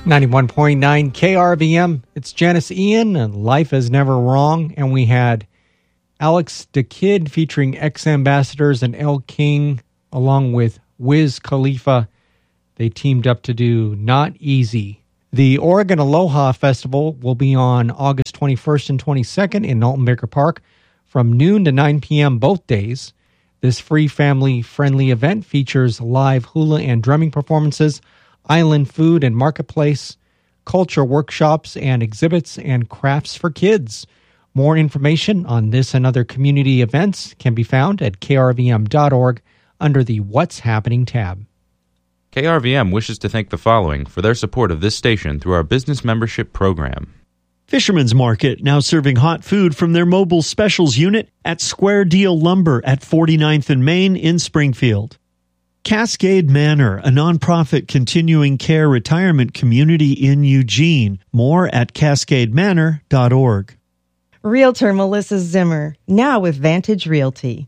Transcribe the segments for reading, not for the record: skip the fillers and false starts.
91.9 KRVM. It's Janice Ian, and Life is Never Wrong. And we had Alex da Kid featuring X-Ambassadors and El King, along with Wiz Khalifa. They teamed up to do Not Easy. The Oregon Aloha Festival will be on August 21st and 22nd in Alton Baker Park from noon to 9 p.m. both days. This free family-friendly event features live hula and drumming performances, island food and marketplace, culture workshops and exhibits, and crafts for kids. More information on this and other community events can be found at krvm.org under the What's Happening tab. KRVM wishes to thank the following for their support of this station through our business membership program. Fisherman's Market, now serving hot food from their mobile specials unit at Square Deal Lumber at 49th and Main in Springfield. Cascade Manor, a nonprofit continuing care retirement community in Eugene. More at cascademanor.org. Realtor Melissa Zimmer, now with Vantage Realty,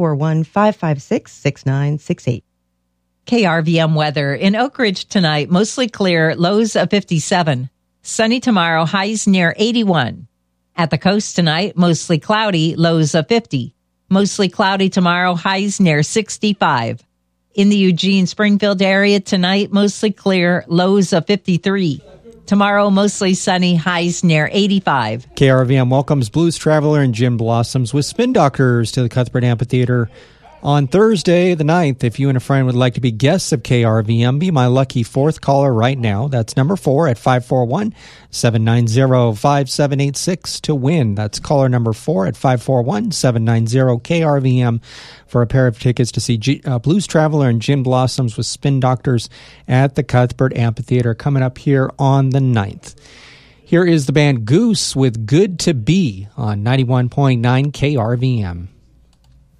541-556-6968. KRVM weather. In Oak Ridge tonight, mostly clear, lows of 57. Sunny tomorrow, highs near 81. At the coast tonight, mostly cloudy, lows of 50. Mostly cloudy tomorrow, highs near 65. In the Eugene-Springfield area tonight, mostly clear, lows of 53. Tomorrow, mostly sunny, highs near 85. KRVM welcomes Blues Traveler and Gin Blossoms with Spin Doctors to the Cuthbert Amphitheater on Thursday the 9th. If you and a friend would like to be guests of KRVM, be my lucky fourth caller right now. That's number 4 at 541-790-5786 to win. That's caller number 4 at 541-790-KRVM for a pair of tickets to see Blues Traveler and Gin Blossoms with Spin Doctors at the Cuthbert Amphitheater coming up here on the 9th. Here is the band Goose with Good to Be on 91.9 KRVM.